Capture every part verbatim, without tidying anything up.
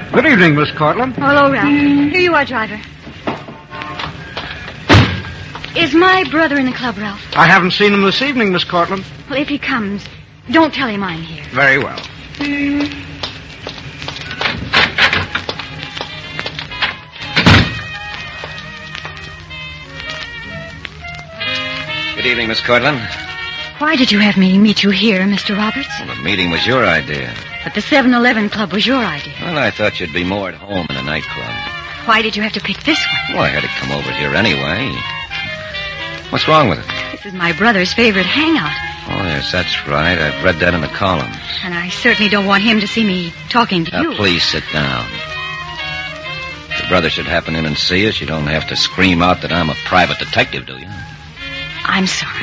Good evening, Miss Cortlandt. Hello, Ralph. Here you are, driver. Is my brother in the club, Ralph? I haven't seen him this evening, Miss Cortlandt. Well, if he comes, don't tell him I'm here. Very well. Good evening, Miss Cortlandt. Why did you have me meet you here, Mister Roberts? Well, the meeting was your idea. But the seven eleven Club was your idea. Well, I thought you'd be more at home in a nightclub. Why did you have to pick this one? Well, I had to come over here anyway. What's wrong with it? This is my brother's favorite hangout. Oh, yes, that's right. I've read that in the columns. And I certainly don't want him to see me talking to Now, you. please sit down. If your brother should happen in and see us, you don't have to scream out that I'm a private detective, do you? I'm sorry.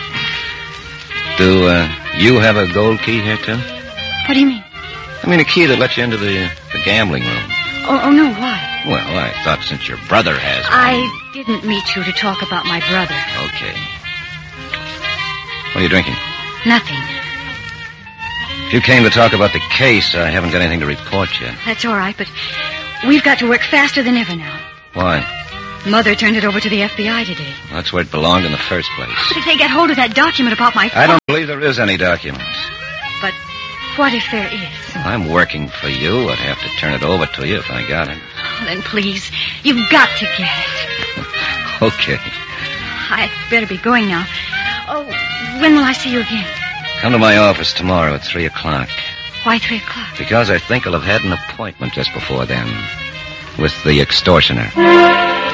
Do uh, you have a gold key here, too? What do you mean? I mean a key that lets you into the, the gambling room. Oh, oh, no, why? Well, I thought since your brother has one... I didn't meet you to talk about my brother. Okay. What are you drinking? Nothing. If you came to talk about the case, I haven't got anything to report yet. That's all right, but we've got to work faster than ever now. Why? Mother turned it over to the F B I today. Well, that's where it belonged in the first place. But if they get hold of that document about my father... I don't believe there is any document. But what if there is? Well, I'm working for you. I'd have to turn it over to you if I got it. Oh, then please, you've got to get it. Okay. I'd better be going now. Oh, when will I see you again? Come to my office tomorrow at three o'clock. Why three o'clock? Because I think I'll have had an appointment just before then with the extortioner.